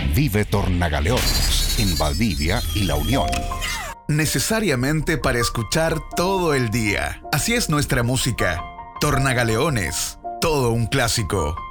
Vive Tornagaleones en Valdivia y La Unión. Necesariamente para escuchar todo el día. Así es nuestra música. Tornagaleones, todo un clásico.